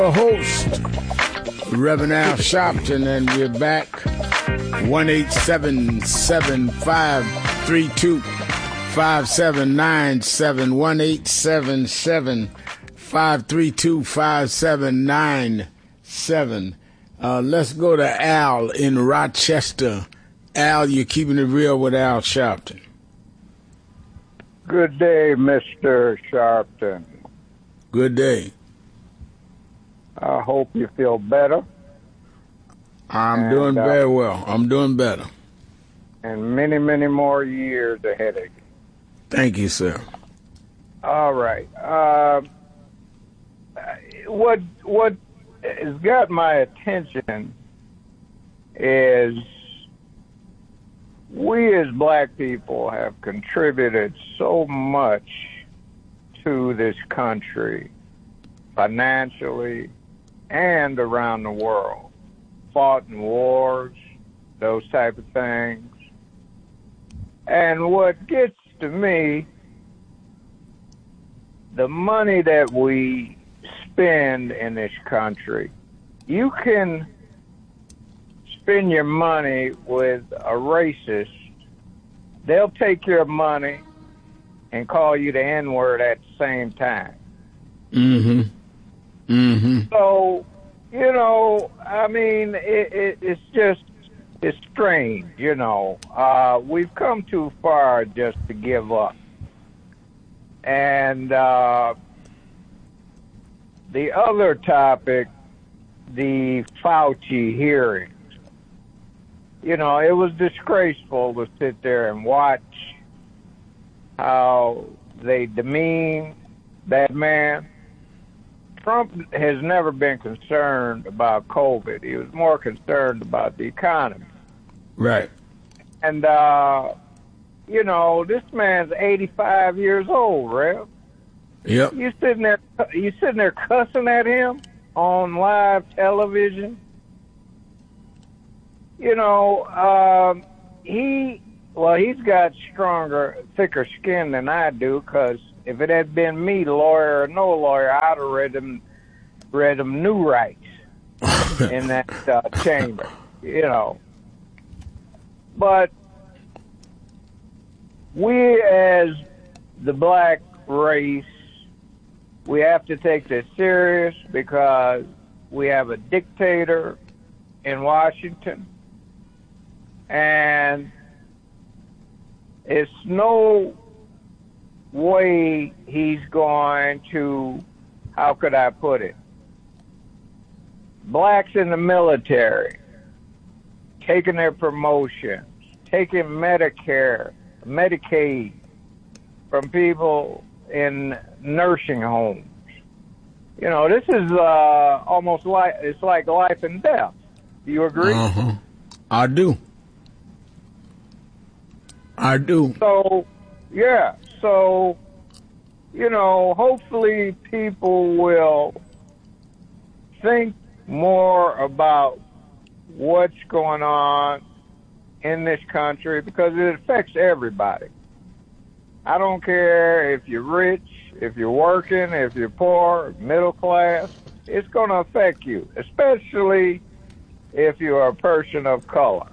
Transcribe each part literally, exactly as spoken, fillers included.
Host Reverend Al Sharpton, and we're back. one eight seven seven, five three two, five seven nine seven, one eight seven seven, five three two, five seven nine seven. Uh, let's go to Al in Rochester. Al, you're keeping it real with Al Sharpton. Good day, Mister Sharpton. Good day. I hope you feel better. I'm and, doing uh, very well. I'm doing better. And many, many more years ahead of you. Thank you, sir. All right. Uh, what what has got my attention is we as black people have contributed so much to this country financially and around the world. Fought in wars, those type of things. And what gets to me, the money that we spend in this country, you can spend your money with a racist. They'll take your money and call you the N-word at the same time. Mm-hmm. Mm-hmm. So, you know, I mean, it, it, it's just, it's strange, you know. Uh, we've come too far just to give up. And uh, the other topic, the Fauci hearings. You know, it was disgraceful to sit there and watch how they demean that man. Trump has never been concerned about COVID. He was more concerned about the economy. Right. And, uh, you know, this man's eighty-five years old, Rev. Yep. You sitting there, you sitting there cussing at him on live television. You know, um, he, well, he's got stronger, thicker skin than I do, because if it had been me, lawyer or no lawyer, I'd have read him, read him new rights in that uh, chamber, you know. But we, as the black race, we have to take this serious because we have a dictator in Washington, and it's no way he's going to, how could I put it, blacks in the military taking their promotions, taking Medicare, Medicaid from people in nursing homes. You know, this is uh, almost like, it's like life and death. Do you agree? Uh-huh. I do. I do. So, yeah. So, you know, hopefully people will think more about what's going on in this country because it affects everybody. I don't care if you're rich, if you're working, if you're poor, middle class. It's going to affect you, especially if you're a person of color.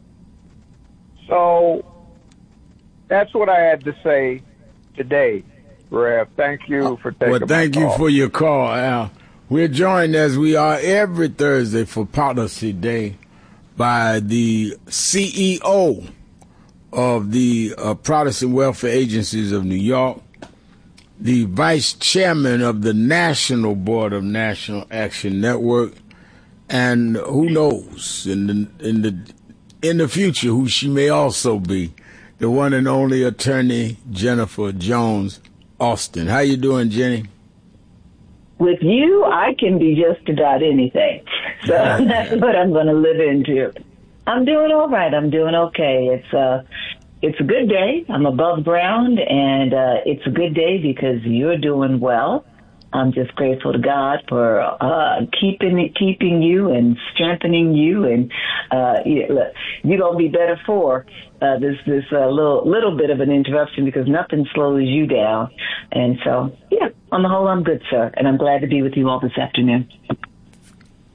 So that's what I had to say today, Rev. Thank you for taking Well, thank my you call. for your call, Al. We're joined, as we are every Thursday for Policy Day, by the C E O of the uh, Protestant Welfare Agencies of New York, the Vice Chairman of the National Board of National Action Network, and who knows, in the, in the, in the future, who she may also be, the one and only attorney, Jennifer Jones Austin. How you doing, Jenny? With you, I can be just about anything. So that's what I'm going to live into. I'm doing all right. I'm doing okay. It's uh, it's a good day. I'm above ground, and uh, it's a good day because you're doing well. I'm just grateful to God for uh, keeping keeping you and strengthening you, and uh, you, look, you're gonna be better for uh, this this uh, little little bit of an interruption because nothing slows you down. And so, yeah, on the whole, I'm good, sir, and I'm glad to be with you all this afternoon.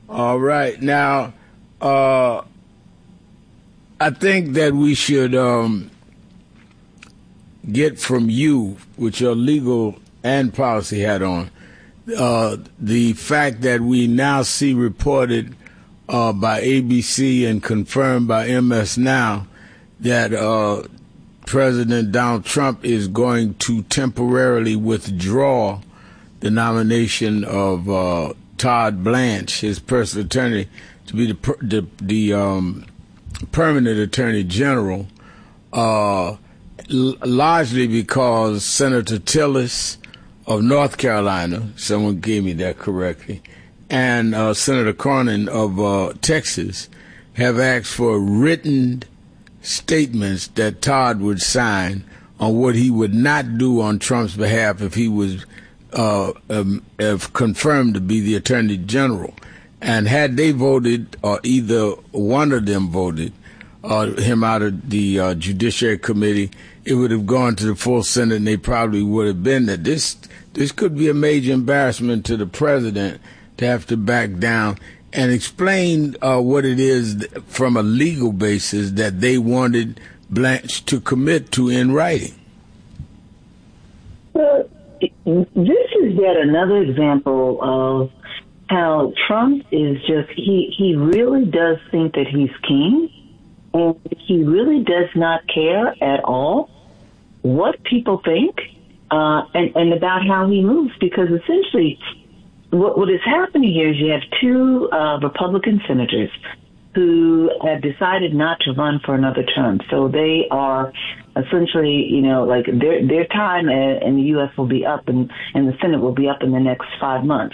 All right. Now, uh, I think that we should um, get from you, with your legal and policy hat on, uh, the fact that we now see reported uh, by A B C and confirmed by M S Now that uh, President Donald Trump is going to temporarily withdraw the nomination of uh, Todd Blanche, his personal attorney, to be the the, the um, permanent attorney general, uh, l- largely because Senator Tillis of North Carolina, someone gave me that correctly, and uh, Senator Cornyn of uh, Texas have asked for written statements that Todd would sign on what he would not do on Trump's behalf if he was uh, um, if confirmed to be the Attorney General. And had they voted, or either one of them voted uh, him out of the uh, Judiciary Committee, it would have gone to the full Senate, and they probably would have been that this this could be a major embarrassment to the president to have to back down and explain uh, what it is from a legal basis that they wanted Blanche to commit to in writing. Well, this is yet another example of how Trump is just, he, he really does think that he's king, and he really does not care at all what people think uh, and, and about how he moves, because essentially what, what is happening here is you have two uh, Republican senators who have decided not to run for another term. So they are essentially, you know, like their their time in the U S will be up and, and the Senate will be up in the next five months.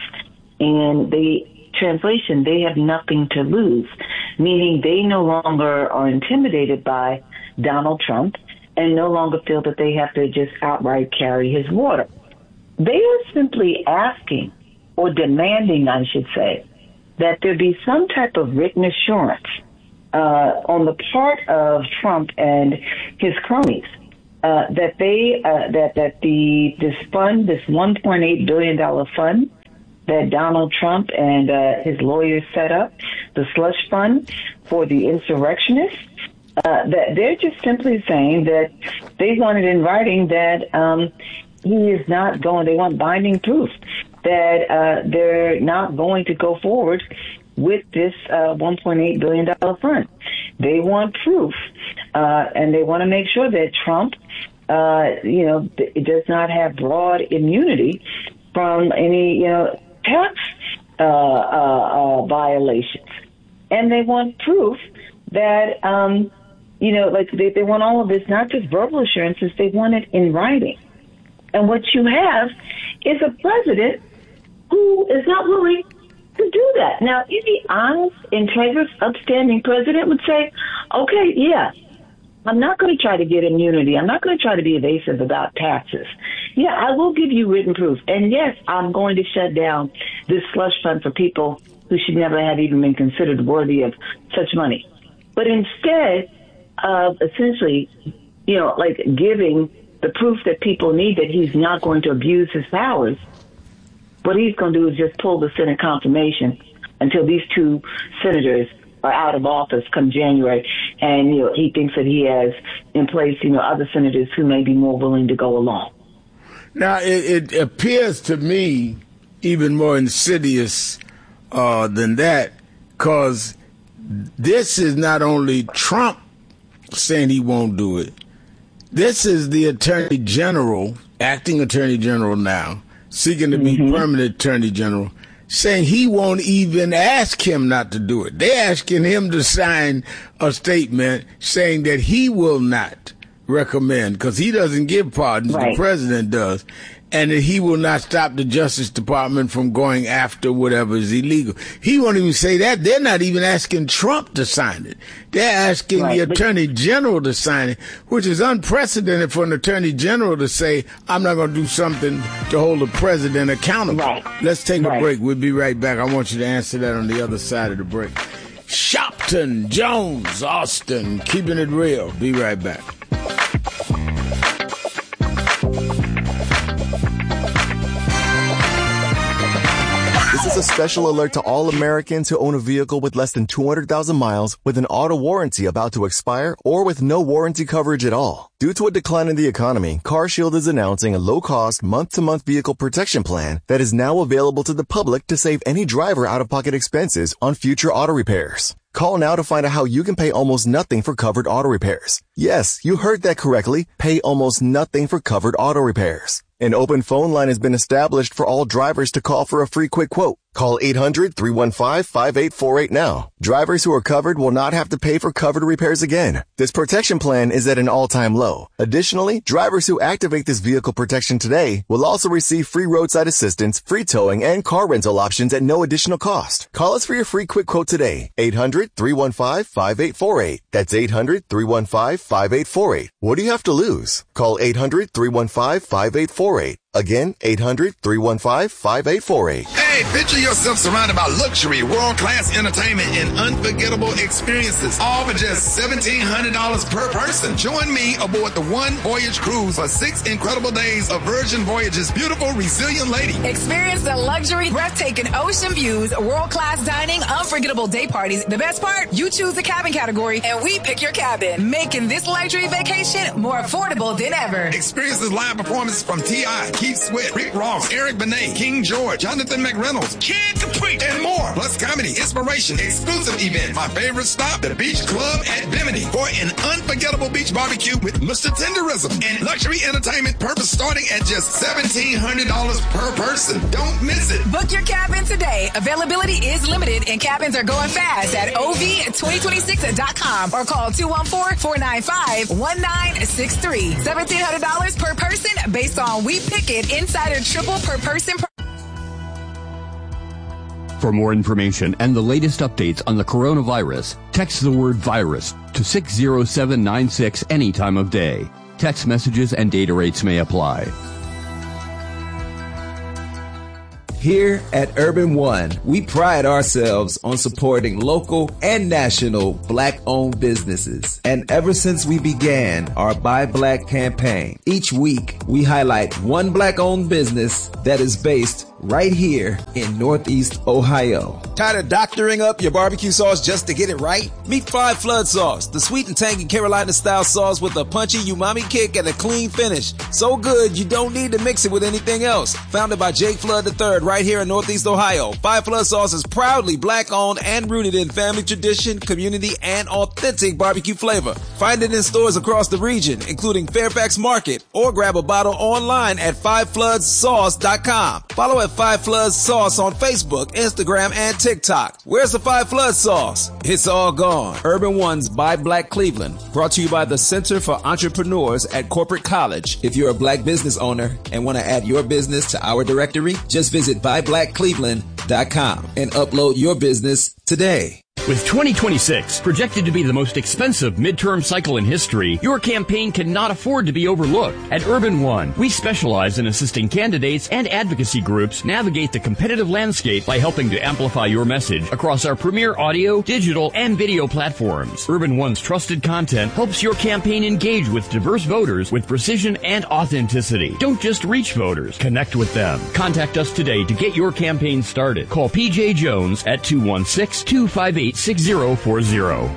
And they, translation, they have nothing to lose, meaning they no longer are intimidated by Donald Trump and no longer feel that they have to just outright carry his water. They are simply asking, or demanding, I should say, that there be some type of written assurance uh, on the part of Trump and his cronies uh, that they uh, that that the this fund, this one point eight billion dollars fund that Donald Trump and uh, his lawyers set up, the slush fund for the insurrectionists, uh, that they're just simply saying that they want it in writing that um, he is not going. They want binding proof that uh, they're not going to go forward with this uh, one point eight billion dollars fund. They want proof, uh, and they want to make sure that Trump, uh, you know, th- does not have broad immunity from any, you know, tax uh, uh, uh, violations. And they want proof that, um, you know, like they, they want all of this, not just verbal assurances, they want it in writing. And what you have is a president who is not willing to do that. Now, any honest, integrous, upstanding president would say, okay, yeah, I'm not going to try to get immunity. I'm not going to try to be evasive about taxes. Yeah, I will give you written proof. And yes, I'm going to shut down this slush fund for people who should never have even been considered worthy of such money. But instead of essentially, you know, like giving the proof that people need that he's not going to abuse his powers, what he's going to do is just pull the Senate confirmation until these two senators are out of office come January. And, you know, he thinks that he has in place, you know, other senators who may be more willing to go along. Now, it, it appears to me even more insidious uh, than that, because this is not only Trump saying he won't do it. This is the Attorney General, acting Attorney General now, seeking to be mm-hmm. permanent Attorney General, saying he won't even ask him not to do it. They're asking him to sign a statement saying that he will not recommend, because he doesn't give pardons, right. The president does, and that he will not stop the Justice Department from going after whatever is illegal. He won't even say that. They're not even asking Trump to sign it. They're asking right. the Attorney General to sign it, which is unprecedented for an Attorney General to say, I'm not going to do something to hold the president accountable. Right. Let's take right. a break. We'll be right back. I want you to answer that on the other side of the break. Shopton, Jones, Austin, keeping it real. Be right back. This is is a special alert to all Americans who own a vehicle with less than two hundred thousand miles with an auto warranty about to expire or with no warranty coverage at all. Due to a decline in the economy, CarShield is announcing a low-cost, month-to-month vehicle protection plan that is now available to the public to save any driver out-of-pocket expenses on future auto repairs. Call now to find out how you can pay almost nothing for covered auto repairs. Yes, you heard that correctly. Pay almost nothing for covered auto repairs. An open phone line has been established for all drivers to call for a free quick quote. Call eight hundred, three one five, five eight four eight now. Drivers who are covered will not have to pay for covered repairs again. This protection plan is at an all-time low. Additionally, drivers who activate this vehicle protection today will also receive free roadside assistance, free towing, and car rental options at no additional cost. Call us for your free quick quote today. eight hundred, three one five, five eight four eight. That's eight hundred, three one five, five eight four eight. What do you have to lose? Call eight hundred, three one five, five eight four eight. Again, eight hundred, three one five, five eight four eight. Hey, picture yourself surrounded by luxury, world-class entertainment, and unforgettable experiences, all for just seventeen hundred dollars per person. Join me aboard the One Voyage Cruise for six incredible days of Virgin Voyage's beautiful, resilient lady. Experience the luxury, breathtaking ocean views, world-class dining, unforgettable day parties. The best part, you choose the cabin category, and we pick your cabin, making this luxury vacation more affordable than ever. Experience this live performances from T I, Keith Sweat, Rick Ross, Eric Benet, King George, Jonathan McReynolds, Kid Capri, and more. Plus comedy, inspiration, exclusive event. My favorite stop, the Beach Club at Bimini for an unforgettable beach barbecue with Mister Tenderism and luxury entertainment purpose starting at just seventeen hundred dollars per person. Don't miss it. Book your cabin today. Availability is limited and cabins are going fast at O V twenty twenty-six dot com or call two one four, four nine five, one nine six three. seventeen hundred dollars per person based on We Pick It Insider Triple per person. Per- For more information and the latest updates on the coronavirus, text the word virus to six zero seven nine six any time of day. Text messages and data rates may apply. Here at Urban One, we pride ourselves on supporting local and national Black-owned businesses. And ever since we began our Buy Black campaign, each week we highlight one Black-owned business that is based right here in Northeast Ohio. Tired of doctoring up your barbecue sauce just to get it right? Meet Five Flood Sauce, the sweet and tangy Carolina-style sauce with a punchy umami kick and a clean finish. So good, you don't need to mix it with anything else. Founded by Jake Flood the third right here in Northeast Ohio, Five Flood Sauce is proudly Black-owned and rooted in family tradition, community, and authentic barbecue flavor. Find it in stores across the region, including Fairfax Market, or grab a bottle online at five floods sauce dot com. Follow at Five Floods Sauce on Facebook, Instagram, and TikTok. Where's the Five Floods Sauce? It's all gone. Urban One's Buy Black Cleveland, brought to you by the Center for Entrepreneurs at Corporate College. If you're a Black business owner and want to add your business to our directory, just visit buy black cleveland dot com and upload your business today. With twenty twenty-six projected to be the most expensive midterm cycle in history, your campaign cannot afford to be overlooked. At Urban One, we specialize in assisting candidates and advocacy groups navigate the competitive landscape by helping to amplify your message across our premier audio, digital, and video platforms. Urban One's trusted content helps your campaign engage with diverse voters with precision and authenticity. Don't just reach voters, connect with them. Contact us today to get your campaign started. Call P J Jones at two one six, two five eight, six zero four zero.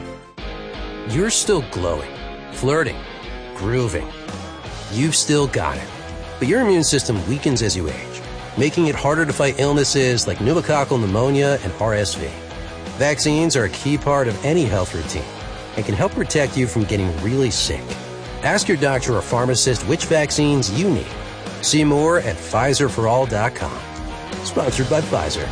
You're still glowing, flirting, grooving. You've still got it. But your immune system weakens as you age, making it harder to fight illnesses like pneumococcal pneumonia and R S V. Vaccines are a key part of any health routine and can help protect you from getting really sick. Ask your doctor or pharmacist which vaccines you need. See more at Pfizer for all dot com. Sponsored by Pfizer.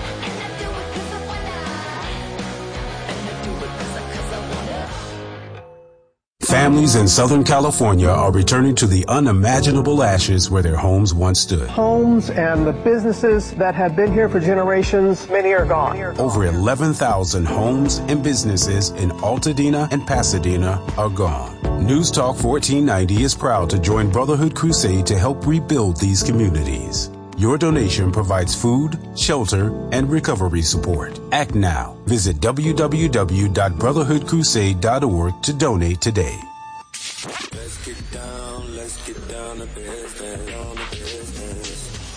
Families in Southern California are returning to the unimaginable ashes where their homes once stood. Homes and the businesses that have been here for generations, many are gone. Over eleven thousand homes and businesses in Altadena and Pasadena are gone. News Talk fourteen ninety is proud to join Brotherhood Crusade to help rebuild these communities. Your donation provides food, shelter, and recovery support. Act now. Visit w w w dot brotherhood crusade dot org to donate today. Let's get down, let's get down to business, down to business.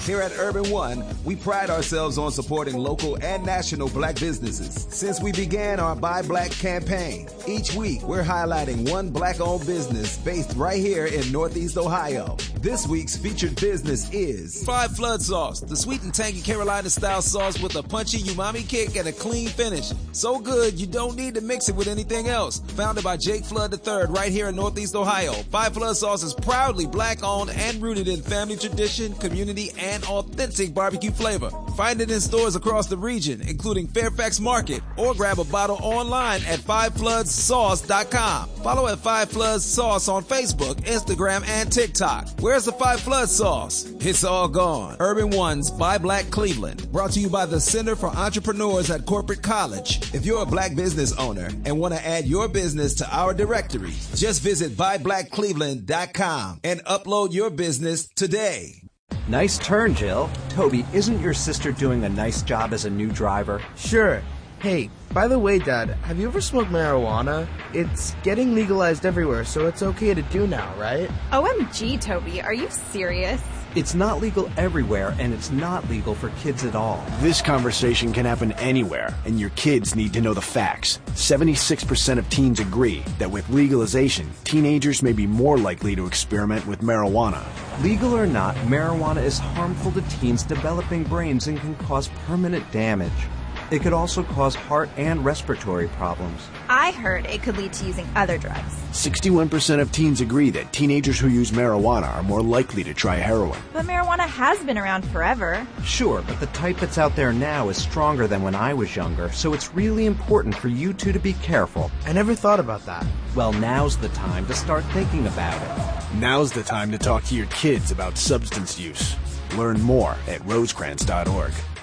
Here at Urban One, we pride ourselves on supporting local and national black businesses. Since we began our Buy Black campaign, each week we're highlighting one black-owned business based right here in Northeast Ohio. This week's featured business is Five Flood Sauce, the sweet and tangy Carolina-style sauce with a punchy umami kick and a clean finish. So good, you don't need to mix it with anything else. Founded by Jake Flood the third right here in Northeast Ohio, Five Flood Sauce is proudly black-owned and rooted in family tradition, community, and authentic barbecue flavor. Find it in stores across the region, including Fairfax Market, or grab a bottle online at five floods sauce dot com. Follow at Five Floods Sauce on Facebook, Instagram, and TikTok. Where's the Five Flood Sauce? It's all gone. Urban One's Buy Black Cleveland. Brought to you by the Center for Entrepreneurs at Corporate College. If you're a black business owner and want to add your business to our directory, just visit buy black cleveland dot com and upload your business today. Nice turn, Jill. Toby, isn't your sister doing a nice job as a new driver? Sure. Hey, by the way, Dad, have you ever smoked marijuana? It's getting legalized everywhere, so it's okay to do now, right? O M G, Toby, are you serious? It's not legal everywhere, and it's not legal for kids at all. This conversation can happen anywhere, and your kids need to know the facts. seventy-six percent of teens agree that with legalization, teenagers may be more likely to experiment with marijuana. Legal or not, marijuana is harmful to teens' developing brains and can cause permanent damage. It could also cause heart and respiratory problems. I heard it could lead to using other drugs. sixty-one percent of teens agree that teenagers who use marijuana are more likely to try heroin. But marijuana has been around forever. Sure, but the type that's out there now is stronger than when I was younger, so it's really important for you two to be careful. I never thought about that. Well, now's the time to start thinking about it. Now's the time to talk to your kids about substance use. Learn more at rosecrans dot org.